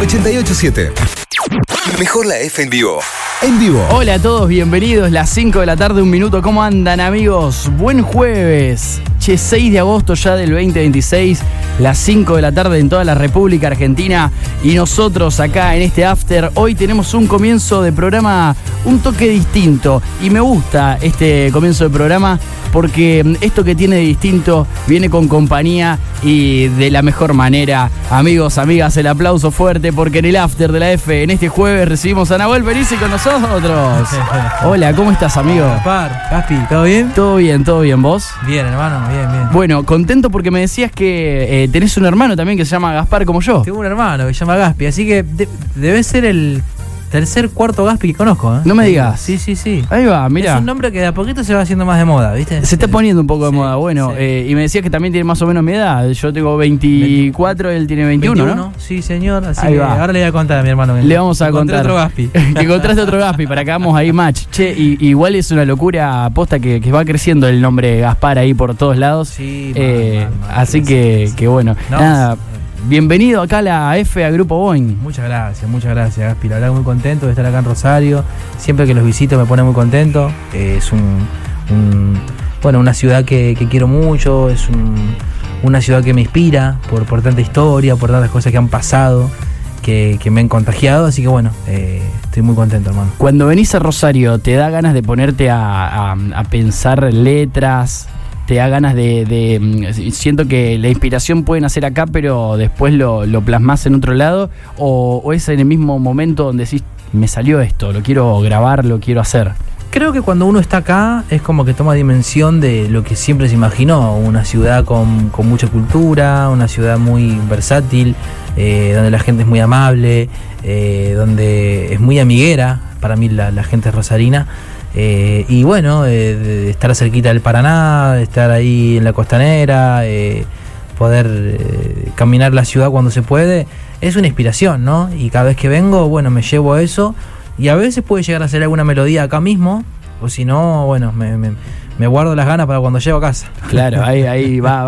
88.7. Mejor la F en vivo. En vivo. Hola a todos, bienvenidos. Las 5 de la tarde, 1 minuto. ¿Cómo andan, amigos? Buen jueves. 6 de agosto ya del 2026. Las 5 de la tarde en toda la República Argentina. Y nosotros acá en este after, hoy tenemos un comienzo de programa un toque distinto. Y me gusta este comienzo de programa porque esto que tiene de distinto viene con compañía y de la mejor manera. Amigos, amigas, el aplauso fuerte porque en el after de la F, en este jueves, recibimos a Nahuel Berici con nosotros. Hola, ¿cómo estás, amigo? Gaspi, ¿todo bien? Todo bien, ¿vos? Bien, hermano, bien. Bueno, contento porque me decías que tenés un hermano también que se llama Gaspar como yo. Tengo un hermano que se llama Gaspi, así que debe ser el cuarto Gaspi que conozco, ¿eh? No me digas. Sí. Ahí va, mira. Es un nombre que de a poquito se va haciendo más de moda, ¿viste? Se está poniendo un poco de moda, bueno. Sí. Y me decías que también tiene más o menos mi edad. Yo tengo 24, él tiene 21, ¿no? Sí, señor. Así ahí que va. Ahora le voy a contar a mi hermano. Le vamos a contar. Otro Gaspi. Que encontraste otro Gaspi para que hagamos ahí match. Che, igual es una locura aposta que va creciendo el nombre Gaspar ahí por todos lados. Sí, así que bueno. No, nada. Bienvenido acá a la F, a Grupo Boeing. Muchas gracias, Gaspi. La verdad, muy contento de estar acá en Rosario. Siempre que los visito me pone muy contento. Es una ciudad que quiero mucho. Es una ciudad que me inspira por tanta historia, por tantas cosas que han pasado, que me han contagiado. Así que bueno, estoy muy contento, hermano. Cuando venís a Rosario, ¿te da ganas de ponerte a pensar letras? ¿Te da ganas siento que la inspiración puede nacer acá, pero después lo plasmás en otro lado? ¿O es en el mismo momento donde decís, me salió esto, lo quiero grabar, lo quiero hacer? Creo que cuando uno está acá es como que toma dimensión de lo que siempre se imaginó. Una ciudad con mucha cultura, una ciudad muy versátil, donde la gente es muy amable, donde es muy amiguera, para mí la gente rosarina. Y bueno, de estar cerquita del Paraná, de estar ahí en la costanera, poder caminar la ciudad cuando se puede, es una inspiración, ¿no? Y cada vez que vengo, bueno, me llevo a eso, y a veces puede llegar a hacer alguna melodía acá mismo, o si no, bueno, me guardo las ganas para cuando llego a casa. Claro, ahí va